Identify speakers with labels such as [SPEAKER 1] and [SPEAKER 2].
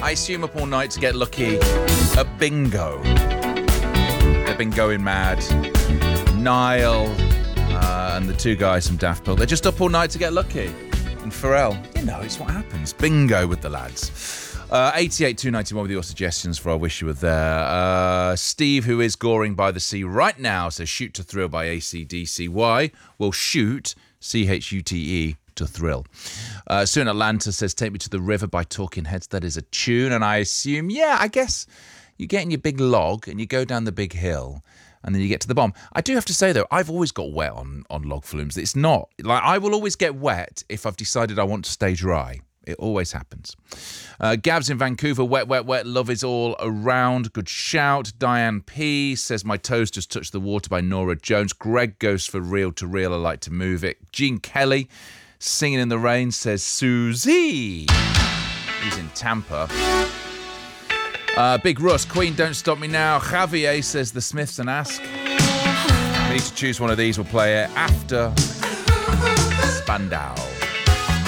[SPEAKER 1] I assume up all night to get lucky at bingo. They've been going mad. Niall and the two guys from Daft Punk, they're just up all night to get lucky. And Pharrell, it's what happens. Bingo with the lads. 88-291 with your suggestions for I Wish You Were There. Steve, who is goring by the sea right now, says Shoot to Thrill by AC/DC. Why? Well, shoot, C-H-U-T-E, to thrill. Sue in Atlanta says Take Me to the River by Talking Heads. That is a tune, and I assume, I guess you get in your big log and you go down the big hill and then you get to the bottom. I do have to say, though, I've always got wet on log flumes. It's not, I will always get wet if I've decided I want to stay dry. It always happens. Gabs in Vancouver, wet, wet, wet, love is all around. Good shout. Diane P says My Toes Just Touched the Water by Nora Jones. Greg goes for Real to Real, I Like to Move It. Gene Kelly, Singing in the Rain, says Susie. He's in Tampa. Big Russ, Queen Don't Stop Me Now. Javier says The Smiths and Ask. We need to choose one of these. We'll play it after Spandau.